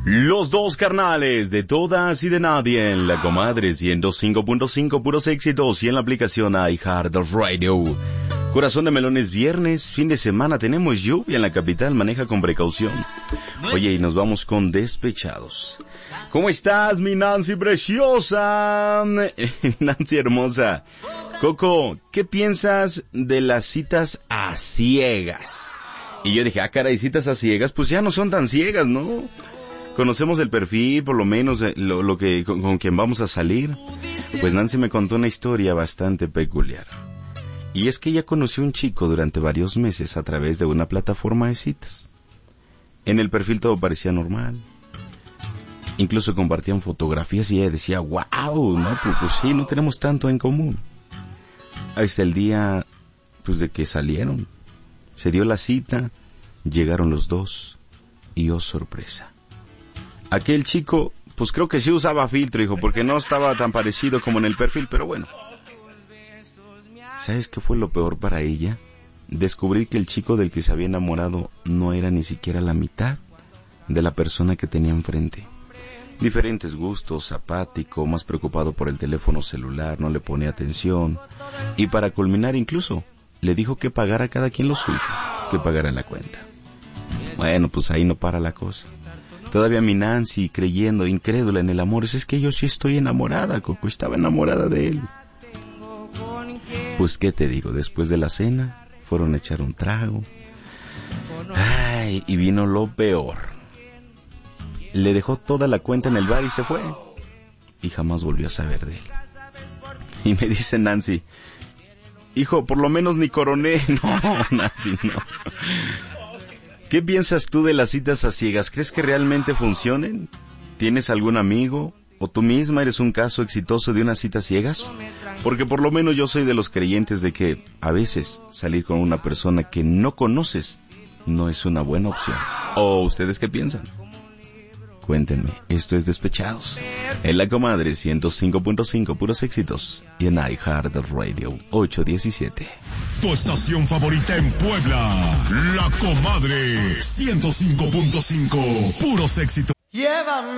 Los dos carnales de todas y de nadie en La Comadre 105.5 puros éxitos y en la aplicación iHeartRadio. Corazón de melones, viernes, fin de semana, tenemos lluvia en la capital, maneja con precaución. Oye, y nos vamos con Despechados. ¿Cómo estás, mi Nancy preciosa? Nancy hermosa. Coco, ¿qué piensas de las citas a ciegas? Y yo dije, caray, citas a ciegas, pues ya no son tan ciegas, ¿no? Conocemos el perfil, por lo menos lo que con quien vamos a salir. Pues Nancy me contó una historia bastante peculiar. Y es que ella conoció a un chico durante varios meses a través de una plataforma de citas. En el perfil todo parecía normal. Incluso compartían fotografías y ella decía, wow, no, pues sí, no tenemos tanto en común. Hasta el día, pues de que salieron. Se dio la cita, llegaron los dos y oh sorpresa. Aquel chico, pues creo que sí usaba filtro, hijo, porque no estaba tan parecido como en el perfil, pero bueno. ¿Sabes qué fue lo peor para ella? Descubrir que el chico del que se había enamorado no era ni siquiera la mitad de la persona que tenía enfrente. Diferentes gustos, apático, más preocupado por el teléfono celular, no le ponía atención. Y para culminar incluso, le dijo que pagara cada quien lo suyo, que pagara la cuenta. Bueno, pues ahí no para la cosa. Todavía mi Nancy, creyendo, incrédula en el amor, es que yo sí estoy enamorada, Coco, estaba enamorada de él. Pues qué te digo, después de la cena, fueron a echar un trago. Ay, y vino lo peor. Le dejó toda la cuenta en el bar y se fue. Y jamás volvió a saber de él. Y me dice Nancy, hijo, por lo menos ni coroné. No, Nancy, no. ¿Qué piensas tú de las citas a ciegas? ¿Crees que realmente funcionen? ¿Tienes algún amigo? ¿O tú misma eres un caso exitoso de unas citas ciegas? Porque por lo menos yo soy de los creyentes de que a veces salir con una persona que no conoces no es una buena opción. ¿O ustedes qué piensan? Cuéntenme, esto es Despechados. En La Comadre 105.5 puros éxitos y en iHeartRadio 817. Tu estación favorita en Puebla, La Comadre 105.5 puros éxitos.